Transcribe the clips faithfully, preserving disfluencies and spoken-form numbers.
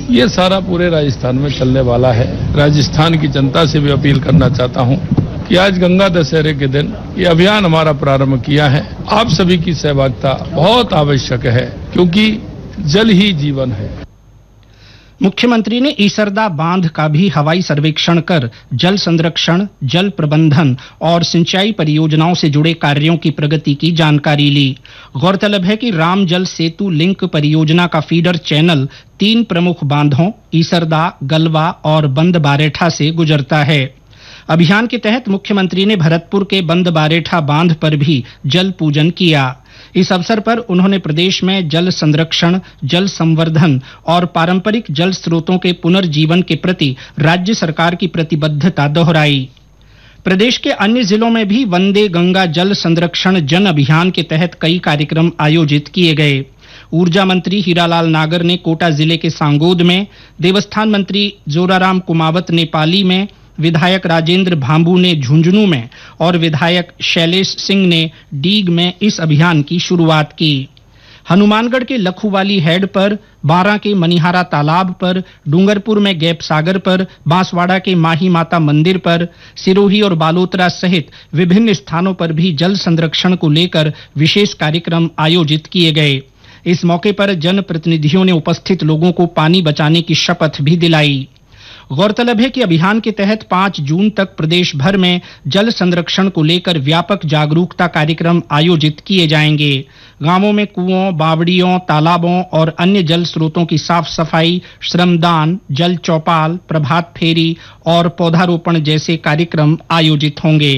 ये सारा पूरे राजस्थान में चलने वाला है। राजस्थान की जनता से भी अपील करना चाहता हूं कि आज गंगा दशहरे के दिन ये अभियान हमारा प्रारंभ किया है। आप सभी की सहभागिता बहुत आवश्यक है, क्योंकि जल ही जीवन है। मुख्यमंत्री ने ईसरदा बांध का भी हवाई सर्वेक्षण कर जल संरक्षण, जल प्रबंधन और सिंचाई परियोजनाओं से जुड़े कार्यों की प्रगति की जानकारी ली। गौरतलब है कि राम जल सेतु लिंक परियोजना का फीडर चैनल तीन प्रमुख बांधों ईसरदा, गलवा और बंद बारेठा से गुजरता है। अभियान के तहत मुख्यमंत्री ने भरतपुर के बंद बारेठा बांध पर भी जल पूजन किया। इस अवसर पर उन्होंने प्रदेश में जल संरक्षण, जल संवर्धन और पारंपरिक जल स्रोतों के पुनर्जीवन के प्रति राज्य सरकार की प्रतिबद्धता दोहराई। प्रदेश के अन्य जिलों में भी वंदे गंगा जल संरक्षण जन अभियान के तहत कई कार्यक्रम आयोजित किए गए। ऊर्जा मंत्री हीरालाल नागर ने कोटा जिले के सांगोद में, देवस्थान मंत्री जोराराम कुमावत ने पाली में, विधायक राजेंद्र भांबू ने झुंझुनू में और विधायक शैलेश सिंह ने डीग में इस अभियान की शुरुआत की। हनुमानगढ़ के लखुवाली हेड पर, बारां के मनिहारा तालाब पर, डूंगरपुर में गैप सागर पर, बांसवाड़ा के माही माता मंदिर पर, सिरोही और बालोतरा सहित विभिन्न स्थानों पर भी जल संरक्षण को लेकर विशेष कार्यक्रम आयोजित किए गए। इस मौके पर जनप्रतिनिधियों ने उपस्थित लोगों को पानी बचाने की शपथ भी दिलाई। गौरतलब है कि अभियान के तहत पाँच जून तक प्रदेश भर में जल संरक्षण को लेकर व्यापक जागरूकता कार्यक्रम आयोजित किए जाएंगे। गांवों में कुओं, बावड़ियों, तालाबों और अन्य जल स्रोतों की साफ सफाई, श्रमदान, जल चौपाल, प्रभात फेरी और पौधारोपण जैसे कार्यक्रम आयोजित होंगे।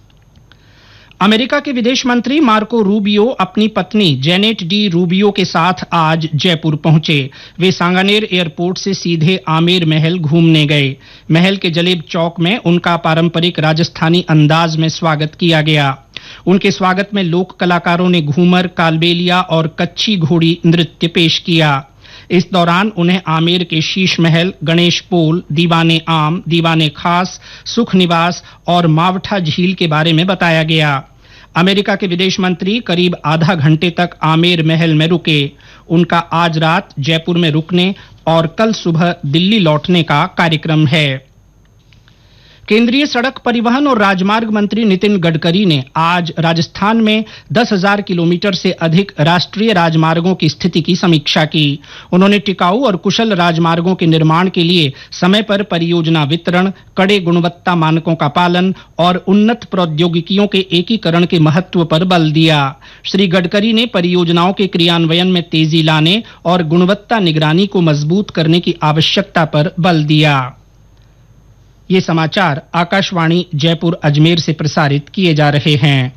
अमेरिका के विदेश मंत्री मार्को रूबियो अपनी पत्नी जेनेट डी रूबियो के साथ आज जयपुर पहुंचे। वे सांगानेर एयरपोर्ट से सीधे आमेर महल घूमने गए। महल के जलेब चौक में उनका पारंपरिक राजस्थानी अंदाज में स्वागत किया गया। उनके स्वागत में लोक कलाकारों ने घूमर, कालबेलिया और कच्ची घोड़ी नृत्य पेश किया। इस दौरान उन्हें आमेर के शीश महल, गणेश पोल, दीवाने आम, दीवाने खास, सुख निवास और मावठा झील के बारे में बताया गया। अमेरिका के विदेश मंत्री करीब आधा घंटे तक आमेर महल में रुके। उनका आज रात जयपुर में रुकने और कल सुबह दिल्ली लौटने का कार्यक्रम है। केंद्रीय सड़क परिवहन और राजमार्ग मंत्री नितिन गडकरी ने आज राजस्थान में दस हज़ार किलोमीटर से अधिक राष्ट्रीय राजमार्गों की स्थिति की समीक्षा की। उन्होंने टिकाऊ और कुशल राजमार्गों के निर्माण के लिए समय पर परियोजना वितरण, कड़े गुणवत्ता मानकों का पालन और उन्नत प्रौद्योगिकियों के एकीकरण के महत्व पर बल दिया। श्री गडकरी ने परियोजनाओं के क्रियान्वयन में तेजी लाने और गुणवत्ता निगरानी को मजबूत करने की आवश्यकता पर बल दिया। ये समाचार आकाशवाणी जयपुर अजमेर से प्रसारित किए जा रहे हैं।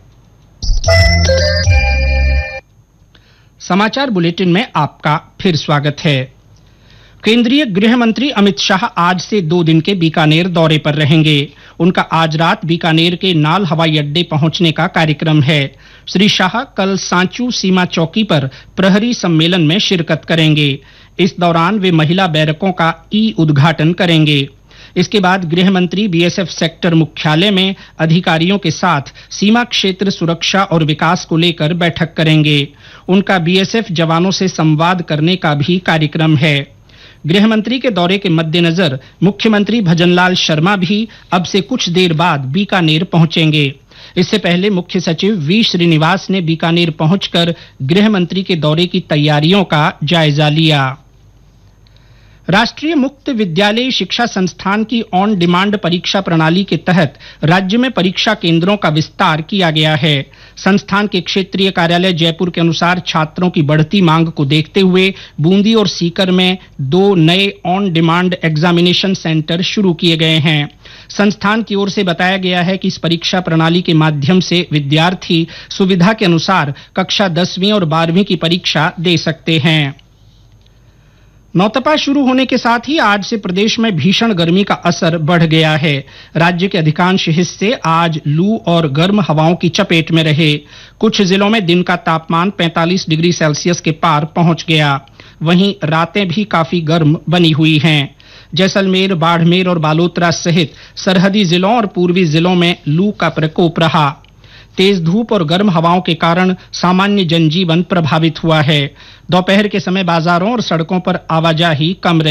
समाचार बुलेटिन में आपका फिर स्वागत है। केंद्रीय गृह मंत्री अमित शाह आज से दो दिन के बीकानेर दौरे पर रहेंगे। उनका आज रात बीकानेर के नाल हवाई अड्डे पहुंचने का कार्यक्रम है। श्री शाह कल सांचू सीमा चौकी पर प्रहरी सम्मेलन में शिरकत करेंगे। इस दौरान वे महिला बैरकों का ई उद्घाटन करेंगे। इसके बाद गृह मंत्री बीएसएफ सेक्टर मुख्यालय में अधिकारियों के साथ सीमा क्षेत्र सुरक्षा और विकास को लेकर बैठक करेंगे। उनका बीएसएफ जवानों से संवाद करने का भी कार्यक्रम है। गृह मंत्री के दौरे के मद्देनजर मुख्यमंत्री भजनलाल शर्मा भी अब से कुछ देर बाद बीकानेर पहुंचेंगे। इससे पहले मुख्य सचिव वी श्रीनिवास ने बीकानेर पहुंचकर गृह मंत्री के दौरे की तैयारियों का जायजा लिया। राष्ट्रीय मुक्त विद्यालय शिक्षा संस्थान की ऑन डिमांड परीक्षा प्रणाली के तहत राज्य में परीक्षा केंद्रों का विस्तार किया गया है। संस्थान के क्षेत्रीय कार्यालय जयपुर के अनुसार छात्रों की बढ़ती मांग को देखते हुए बूंदी और सीकर में दो नए ऑन डिमांड एग्जामिनेशन सेंटर शुरू किए गए हैं। संस्थान की ओर से बताया गया है कि इस परीक्षा प्रणाली के माध्यम से विद्यार्थी सुविधा के अनुसार कक्षा दसवीं और बारहवीं की परीक्षा दे सकते हैं। नौतपा शुरू होने के साथ ही आज से प्रदेश में भीषण गर्मी का असर बढ़ गया है। राज्य के अधिकांश हिस्से आज लू और गर्म हवाओं की चपेट में रहे। कुछ जिलों में दिन का तापमान पैंतालीस डिग्री सेल्सियस के पार पहुंच गया। वहीं रातें भी काफी गर्म बनी हुई हैं। जैसलमेर, बाड़मेर और बालोतरा सहित सरहदी जिलों और पूर्वी जिलों में लू का प्रकोप रहा। तेज धूप और गर्म हवाओं के कारण सामान्य जनजीवन प्रभावित हुआ है। दोपहर के समय बाजारों और सड़कों पर आवाजाही कम रही।